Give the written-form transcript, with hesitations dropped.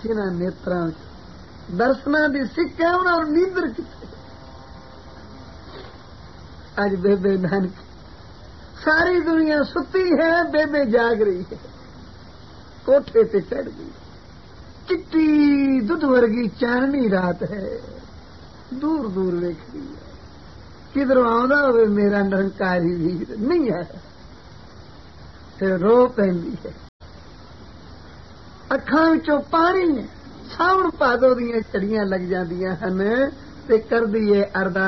जिन्हां नेत्रां दर्शनां दी सिक्ख है उन्हां नूं नींदर किथे। अज बेबे नानकी सारी दुनिया सुती है, बेबे जाग रही है, कोठे ते चढ़ गई। चिट्टी दुध वर्गी चांदनी रात है, दूर दूर वेख रही है, किधरों आउंदा होवे मेरा निरंकारी वीर, नहीं है। फिर रो पैंदी है, अखां विचों पानी है, सावण भादो दीयां झड़ियां लग जांदियां हन ते करदी है अरदास।